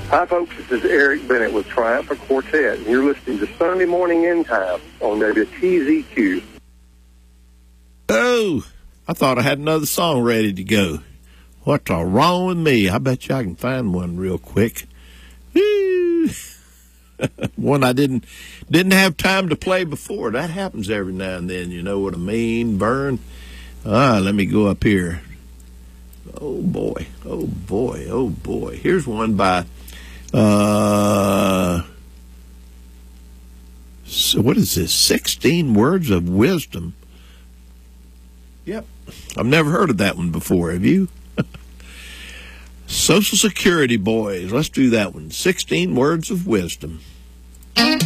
Hi, folks. This is Eric Bennett with Triumph Quartet, and you're listening to Sunday Morning End Time on WTZQ. Oh, I thought I had another song ready to go. What's wrong with me? I bet you I can find one real quick. Woo! One I didn't have time to play before. That happens every now and then. You know what I mean, Vern? Let me go up here. Oh, boy. Oh, boy. Oh, boy. Here's one by... So what is this? 16 Words of Wisdom. Yep. I've never heard of that one before. Have you? Social Security Boys. Let's do that one. 16 Words of Wisdom.